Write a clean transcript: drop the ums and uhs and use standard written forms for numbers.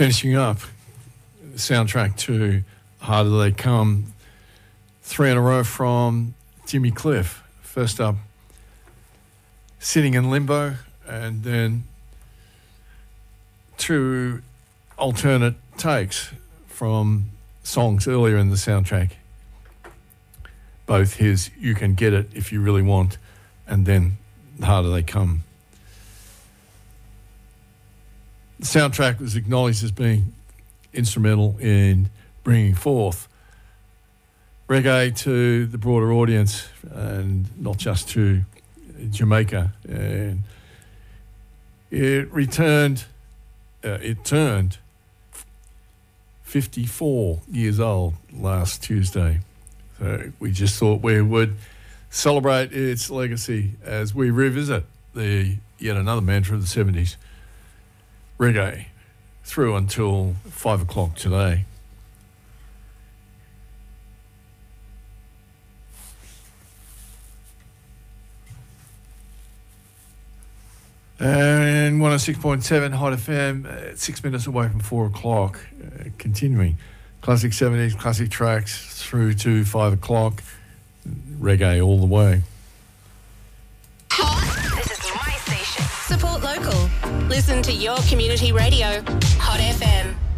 finishing up soundtrack to Harder They Come. 3 in a row from Jimmy Cliff. First up, Sitting in Limbo, and then 2 alternate takes from songs earlier in the soundtrack. Both his You Can Get It If You Really Want, and then Harder They Come. The soundtrack was acknowledged as being instrumental in bringing forth reggae to the broader audience and not just to Jamaica. And it turned 54 years old last Tuesday. So we just thought we would celebrate its legacy as we revisit yet another mantra of the 70s, reggae, through until 5 o'clock today. And 106.7 Hot FM, 6 minutes away from 4 o'clock, continuing. Classic 70s, classic tracks through to 5 o'clock, reggae all the way. This is my station. Support local. Listen to your community radio. Hot FM.